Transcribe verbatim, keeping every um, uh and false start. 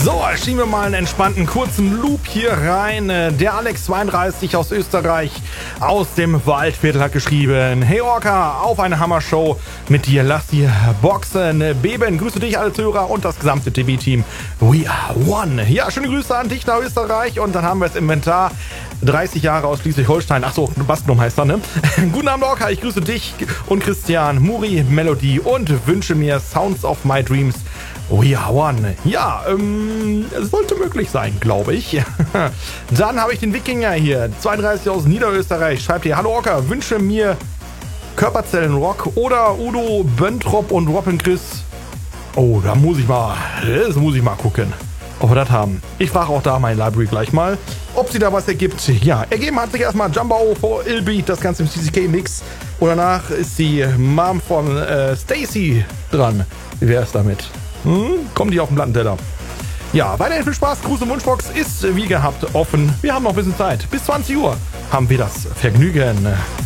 So, schieben wir mal einen entspannten kurzen Loop hier rein. Der Alex zweiunddreißig aus Österreich, aus dem Waldviertel hat geschrieben: Hey Orca, auf eine Hammershow mit dir, lass dir boxen. Beben, grüße dich, alle Zuhörer und das gesamte T V-Team. We are one. Ja, schöne Grüße an dich nach Österreich. Und dann haben wir das Inventar. dreißig Jahre aus Schleswig-Holstein. Achso, Bastum heißt er, ne? Guten Abend, Orca. Ich grüße dich und Christian, Muri, Melody und wünsche mir Sounds of My Dreams. We are one. Ja, ähm, es sollte möglich sein, glaube ich. Dann habe ich den Wikinger hier, zweiunddreißig aus Niederösterreich. Schreibt hier: Hallo Orca, wünsche mir Körperzellenrock oder Udo Böntrop und Robin Chris. Oh, da muss ich mal, das muss ich mal gucken, ob wir das haben. Ich frage auch da meine Library gleich mal, ob sie da was ergibt. Ja, ergeben hat sich erstmal Jumbo vor Illbeat, das Ganze im C C K-Mix. Und danach ist die Mom von äh, Stacy dran. Wie wäre es damit? Hm? Kommen die auf den Plattenteller. Ja, weiterhin viel Spaß. Gruß und Wunschbox ist wie gehabt offen. Wir haben noch ein bisschen Zeit. Bis zwanzig Uhr haben wir das Vergnügen.